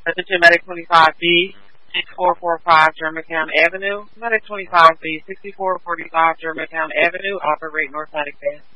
Attention Medic 25B, 6445 Germantown Avenue. Medic 25B, 6445 Germantown Avenue, operate north Atlantic Base.